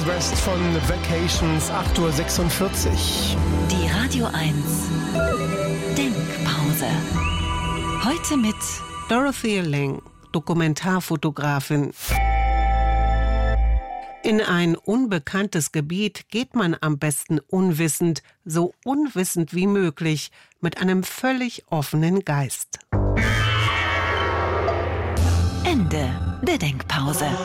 West von Vacations, 8:46 Uhr. Die Radio 1 Denkpause. Heute mit Dorothy Lang, Dokumentarfotografin. In ein unbekanntes Gebiet geht man am besten unwissend, so unwissend wie möglich, mit einem völlig offenen Geist. Ende der Denkpause.